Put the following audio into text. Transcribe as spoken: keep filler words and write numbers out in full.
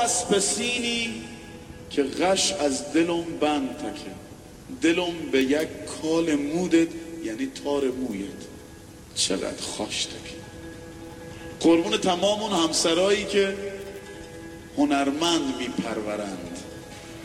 اسب سینی که غش از دلم بند تکه، دلم به یک کال مودت یعنی تار مویت چقدر خوش تکه. قربون تمام اون همسرایی که هنرمند میپرورند،